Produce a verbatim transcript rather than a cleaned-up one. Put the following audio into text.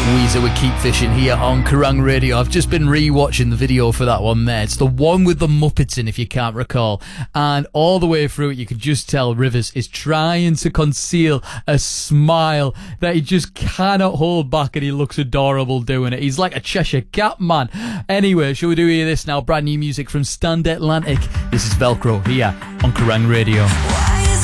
Weezer with Keep Fishing here on Kerrang Radio. I've just been re-watching the video for that one there. It's the one with the Muppets in, if you can't recall. And all the way through it, you could just tell Rivers is trying to conceal a smile that he just cannot hold back, and he looks adorable doing it. He's like a Cheshire Cat, man. Anyway, shall we do hear this now? Brand new music from Stand Atlantic. This is Velcro here on Kerrang Radio.